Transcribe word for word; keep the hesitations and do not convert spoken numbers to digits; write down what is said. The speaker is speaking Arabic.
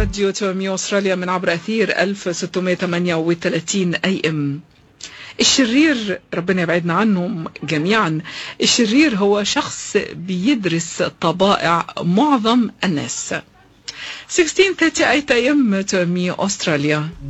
راديو تومي أستراليا من عبر أثير ألف وستمائة وثمانية وثلاثين أي أم. الشرير ربنا يبعدنا عنهم جميعا. الشرير هو شخص بيدرس طبائع معظم الناس. ستة عشر ثلاثين أي أم تومي أستراليا.